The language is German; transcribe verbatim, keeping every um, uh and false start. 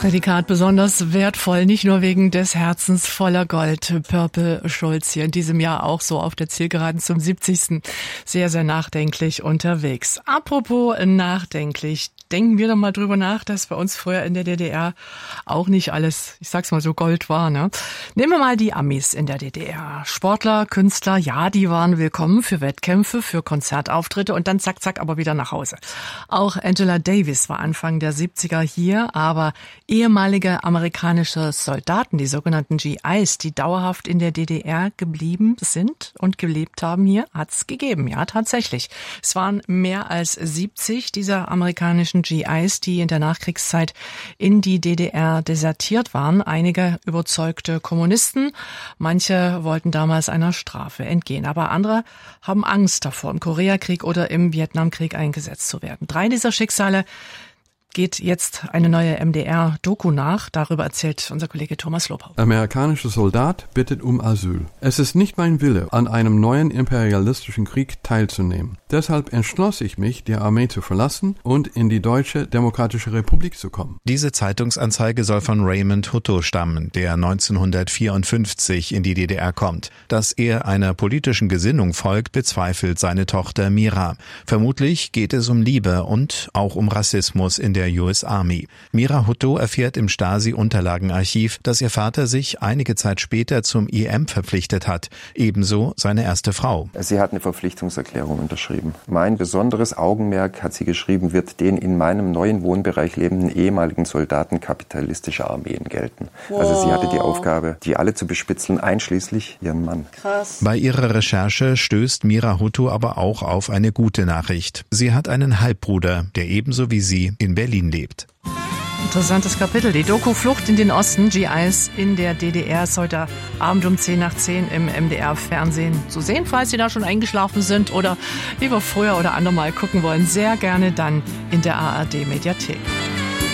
Prädikat besonders wertvoll, nicht nur wegen des Herzens voller Gold. Purple Schulz hier in diesem Jahr auch so auf der Zielgeraden zum siebzigsten Sehr, sehr nachdenklich unterwegs. Apropos nachdenklich, denken wir doch mal drüber nach, dass bei uns früher in der D D R auch nicht alles, ich sag's mal so, Gold war, ne? Nehmen wir mal die Amis in der D D R. Sportler, Künstler, ja, die waren willkommen für Wettkämpfe, für Konzertauftritte und dann zack, zack, aber wieder nach Hause. Auch Angela Davis war Anfang der siebziger hier, aber ehemalige amerikanische Soldaten, die sogenannten G Is, die dauerhaft in der D D R geblieben sind und gelebt haben hier, hat's gegeben, ja, tatsächlich. Es waren mehr als siebzig dieser amerikanischen G Is, die in der Nachkriegszeit in die D D R desertiert waren. Einige überzeugte Kommunisten, manche wollten damals einer Strafe entgehen, aber andere haben Angst davor, im Koreakrieg oder im Vietnamkrieg eingesetzt zu werden. Drei dieser Schicksale geht jetzt eine neue M D R-Doku nach. Darüber erzählt unser Kollege Thomas Lopau. Amerikanischer Soldat bittet um Asyl. Es ist nicht mein Wille, an einem neuen imperialistischen Krieg teilzunehmen. Deshalb entschloss ich mich, die Armee zu verlassen und in die Deutsche Demokratische Republik zu kommen. Diese Zeitungsanzeige soll von Raymond Hutto stammen, der neunzehnhundertvierundfünfzig in die D D R kommt. Dass er einer politischen Gesinnung folgt, bezweifelt seine Tochter Mira. Vermutlich geht es um Liebe und auch um Rassismus in der U S Army. Mira Hutto erfährt im Stasi-Unterlagenarchiv, dass ihr Vater sich einige Zeit später zum I M verpflichtet hat, ebenso seine erste Frau. Sie hat eine Verpflichtungserklärung unterschrieben. Mein besonderes Augenmerk, hat sie geschrieben, wird den in meinem neuen Wohnbereich lebenden ehemaligen Soldaten kapitalistischer Armeen gelten. Wow. Also sie hatte die Aufgabe, die alle zu bespitzeln, einschließlich ihren Mann. Krass. Bei ihrer Recherche stößt Mira Hutto aber auch auf eine gute Nachricht. Sie hat einen Halbbruder, der ebenso wie sie in Berlin lebt. Interessantes Kapitel. Die Doku Flucht in den Osten, G Is in der D D R, ist heute Abend um zehn nach zehn im M D R-Fernsehen zu sehen, falls Sie da schon eingeschlafen sind oder lieber früher oder andermal gucken wollen. Sehr gerne dann in der A R D-Mediathek.